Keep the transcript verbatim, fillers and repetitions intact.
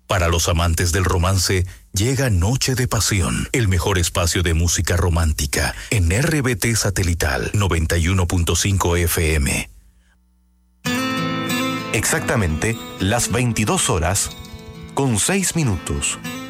Para los amantes del romance, llega Noche de Pasión, el mejor espacio de música romántica, en R B T Satelital noventa y uno punto cinco F M. Exactamente las veintidós horas con seis minutos.